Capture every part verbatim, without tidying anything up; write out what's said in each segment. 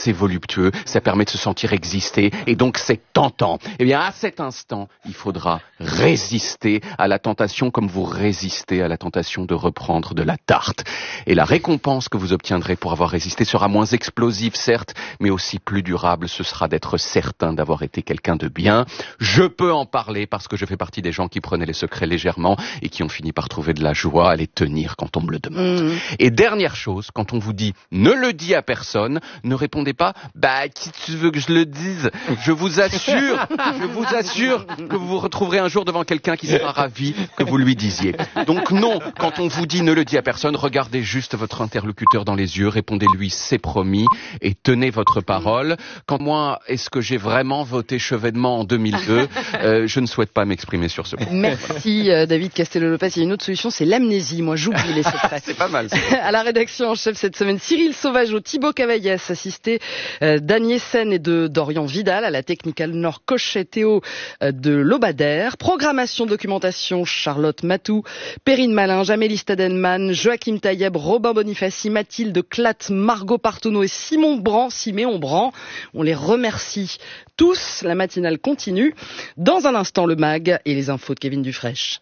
c'est voluptueux, ça permet de se sentir exister, et donc c'est tentant. Eh bien, à cet instant, il faudra résister à la tentation comme vous résistez à la tentation de reprendre de la tarte. Et la récompense que vous obtiendrez pour avoir résisté sera moins explosive, certes, mais aussi plus durable. Ce sera d'être certain d'avoir été quelqu'un de bien. Je peux en parler parce que je fais partie des gens qui prenaient les secrets légèrement et qui ont fini par trouver de la joie à les tenir quand on me le demande. Mmh. Et dernière chose, quand on vous dit « ne le dis à personne », ne répondez pas « bah, qui tu veux que je le dise ?» Je vous assure, je vous assure que vous vous retrouverez un jour devant quelqu'un qui sera ravi que vous lui disiez. Donc non, quand on vous dit « ne le dis à personne », regardez juste votre interlocuteur dans les yeux, répondez-lui « c'est promis » et tenez votre parole. Quand moi, est-ce que j'ai vraiment voté Chevènement en deux mille deux, euh, je ne souhaite pas m'exprimer sur ce point. Merci euh, David Castello-Lopez. Il y a une autre solution, c'est l'amnésie. Moi, j'oublie les secrets. C'est pas mal. À la rédaction en chef cette semaine, Cyril Sauvageau, Thibaut Cavaillès, assisté euh, d'Agnès Sen et de Dorian Vidal. À la technique Nord Cochet, Théo euh, de Lobadère. Programmation, documentation, Charlotte Matou, Perrine Malin, Jamélie Stadenman, Joachim Taïeb, Robin Bonifaci, Mathilde Clatte, Margot Partonneau et Simon Brand, Siméon Brand. On les remercie tous. La matinale continue. Dans un instant, le mag et les infos de Kevin Dufresne.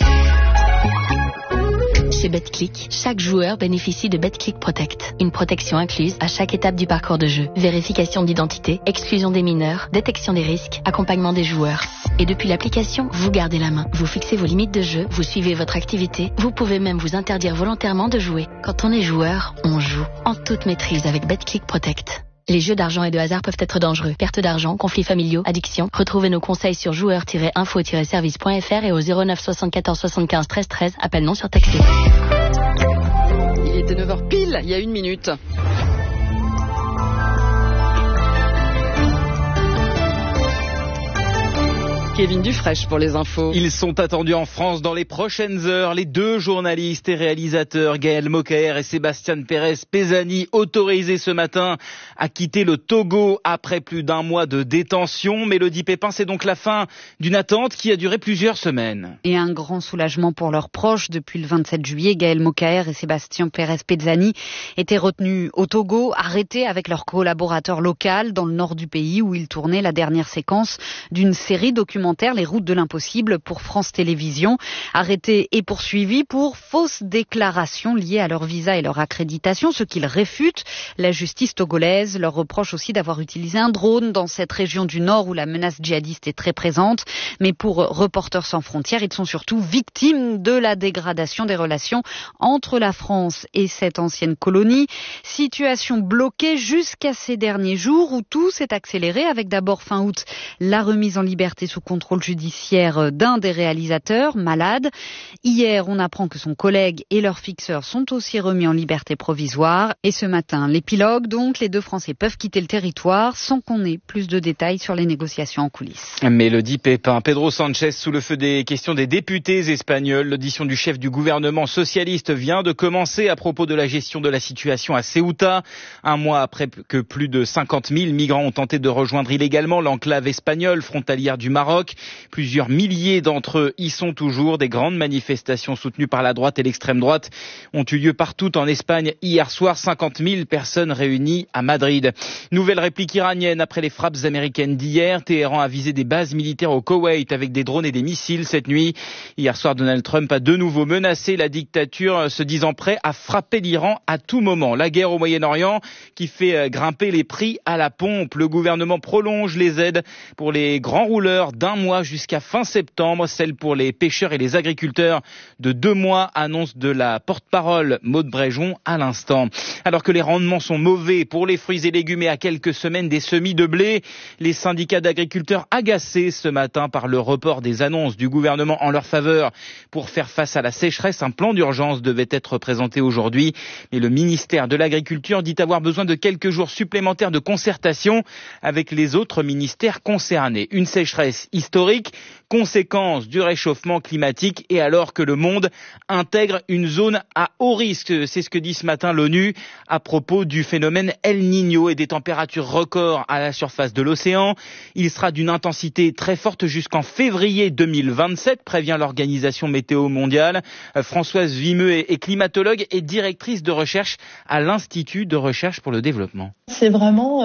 Chez BetClick, chaque joueur bénéficie de BetClick Protect. Une protection incluse à chaque étape du parcours de jeu. Vérification d'identité, exclusion des mineurs, détection des risques, accompagnement des joueurs. Et depuis l'application, vous gardez la main. Vous fixez vos limites de jeu, vous suivez votre activité, vous pouvez même vous interdire volontairement de jouer. Quand on est joueur, on joue. En toute maîtrise avec BetClick Protect. Les jeux d'argent et de hasard peuvent être dangereux. Perte d'argent, conflits familiaux, addiction. Retrouvez nos conseils sur joueurs tiret info tiret service point f r et au zéro neuf soixante-quatorze soixante-quinze treize treize. Appel non surtaxé. Il était neuf heures pile, il y a une minute. Kevin Dufresne pour les infos. Ils sont attendus en France dans les prochaines heures. Les deux journalistes et réalisateurs Gaël Mokaer et Sébastien Pérez Pézani, autorisés ce matin à quitter le Togo après plus d'un mois de détention. Mélodie Pépin, c'est donc la fin d'une attente qui a duré plusieurs semaines. Et un grand soulagement pour leurs proches. Depuis le vingt-sept juillet, Gaël Mokaer et Sébastien Pérez Pézani étaient retenus au Togo, arrêtés avec leur collaborateur local dans le nord du pays où ils tournaient la dernière séquence d'une série documentaire Les routes de l'impossible pour France Télévisions, arrêtés et poursuivis pour fausses déclarations liées à leur visa et leur accréditation, ce qu'ils réfutent. La justice togolaise leur reproche aussi d'avoir utilisé un drone dans cette région du nord où la menace djihadiste est très présente. Mais pour Reporters sans frontières, ils sont surtout victimes de la dégradation des relations entre la France et cette ancienne colonie. Situation bloquée jusqu'à ces derniers jours où tout s'est accéléré avec d'abord fin août la remise en liberté sous contrôle judiciaire d'un des réalisateurs, malade. Hier, on apprend que son collègue et leur fixeur sont aussi remis en liberté provisoire. Et ce matin, l'épilogue, donc, les deux Français peuvent quitter le territoire sans qu'on ait plus de détails sur les négociations en coulisses. Mélodie Pépin, Pedro Sanchez sous le feu des questions des députés espagnols. L'audition du chef du gouvernement socialiste vient de commencer à propos de la gestion de la situation à Ceuta. Un mois après que plus de cinquante mille migrants ont tenté de rejoindre illégalement l'enclave espagnole frontalière du Maroc. Plusieurs milliers d'entre eux y sont toujours. Des grandes manifestations soutenues par la droite et l'extrême droite ont eu lieu partout en Espagne hier soir. cinquante mille personnes réunies à Madrid. Nouvelle réplique iranienne après les frappes américaines d'hier. Téhéran a visé des bases militaires au Koweït avec des drones et des missiles cette nuit. Hier soir, Donald Trump a de nouveau menacé la dictature, se disant prêt à frapper l'Iran à tout moment. La guerre au Moyen-Orient qui fait grimper les prix à la pompe. Le gouvernement prolonge les aides pour les grands rouleurs d'un mois jusqu'à fin septembre, celle pour les pêcheurs et les agriculteurs de deux mois, annonce de la porte-parole Maude Bréjon à l'instant. Alors que les rendements sont mauvais pour les fruits et légumes et à quelques semaines des semis de blé, les syndicats d'agriculteurs agacés ce matin par le report des annonces du gouvernement en leur faveur pour faire face à la sécheresse. Un plan d'urgence devait être présenté aujourd'hui, mais le ministère de l'Agriculture dit avoir besoin de quelques jours supplémentaires de concertation avec les autres ministères concernés. Une sécheresse historique, conséquence du réchauffement climatique et alors que le monde intègre une zone à haut risque. C'est ce que dit ce matin l'ONU à propos du phénomène El Niño et des températures records à la surface de l'océan. Il sera d'une intensité très forte jusqu'en février deux mille vingt-sept, prévient l'Organisation météo mondiale. Françoise Vimeux est climatologue et directrice de recherche à l'Institut de recherche pour le développement. C'est vraiment